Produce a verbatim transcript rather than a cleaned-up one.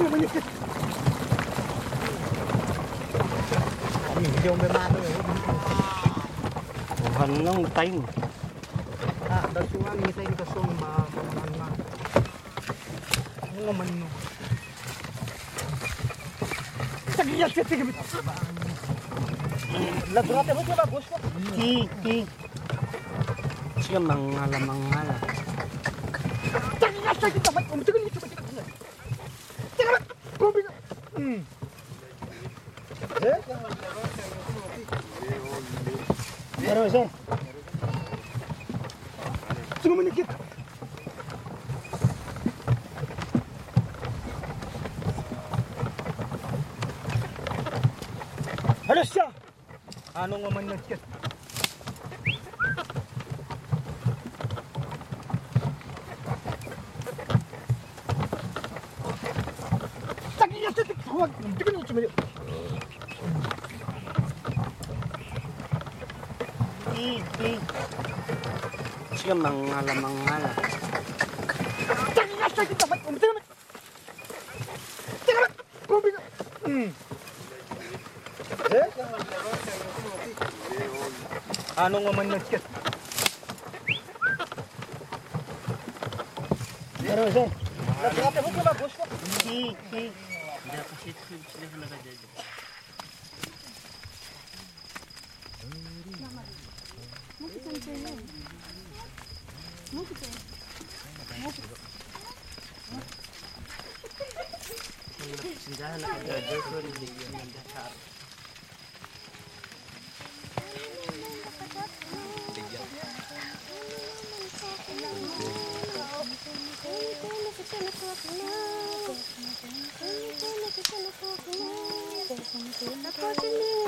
Hindi yung bermano eh. Tuhan lang time. Ah, dasuan ni tayo kasong ba mga mga manino. Sagiyat sa tigit. Ladrate mo ba bos ko? Ki, ki. Siya mangala mangala. Sagiyat sa tigit. May umtigan ni tigit. Tigit. Gobi. Hmm. Eh? Pero isa. Tunggu menikit. Halos siya. Ano nga man nagkit? Sagiyat sa tigit. Huwag. Tigit mo sumayo. Ki, ki. Siya mangala mangala. Sagiyat sa tigit. May umtigan. Tigit. Gobi. Hmm. Eh? Ano nga man nagkit? Pero isa. Ladrate mo ba bos ko? Ki, ki. Hindi ako shit sila sa nagajay. Sinjahan na kagajay. Sorry, hindi yun. Ako